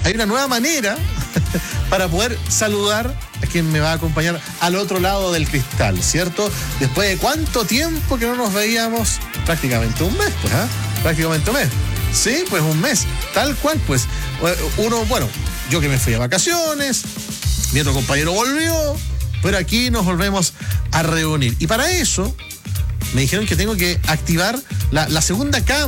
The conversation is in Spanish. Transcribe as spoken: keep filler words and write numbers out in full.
hay una nueva manera para poder saludar a quien me va a acompañar al otro lado del cristal, ¿cierto? Después de cuánto tiempo que no nos veíamos, prácticamente un mes, pues, ¿ah? ¿eh? Prácticamente un mes. Sí, pues un mes, tal cual, pues. Uno, bueno, yo que me fui a vacaciones, mi otro compañero volvió, pero aquí nos volvemos a reunir. Y para eso me dijeron que tengo que activar la, la segunda cámara